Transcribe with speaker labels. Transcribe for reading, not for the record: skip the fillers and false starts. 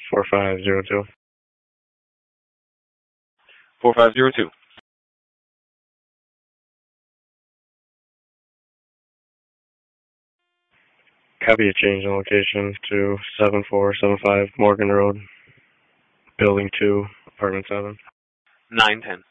Speaker 1: 4502.
Speaker 2: 4502.
Speaker 1: Copy a change in location to 7475 Morgan Road, Building 2, Apartment 7.
Speaker 2: 910.